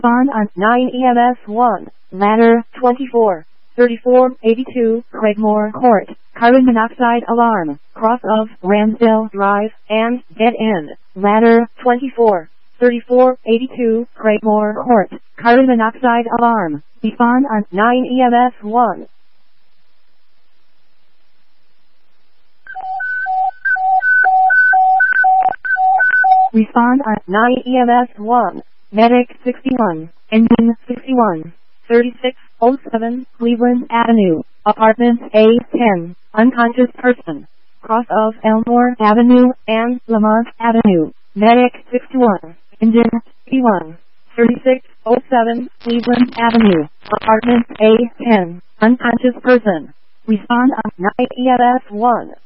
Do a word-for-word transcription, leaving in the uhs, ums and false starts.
Respond on nine E M S one, ladder twenty-four, thirty-four eighty-two, Craigmore Court, carbon monoxide alarm, cross of Ramsdale Drive, and dead end, ladder twenty-four, thirty-four eighty-two, Craigmore Court, carbon monoxide alarm. Respond on nine E M S one. Respond on nine E M S one. Medic sixty-one, engine sixty-one, thirty-six oh seven, Cleveland Avenue, apartment A ten, unconscious person, cross of Elmore Avenue and Lamont Avenue. Medic sixty-one, engine sixty-one, thirty-six oh seven, Cleveland Avenue, apartment A ten, unconscious person. Respond on nine E M S one.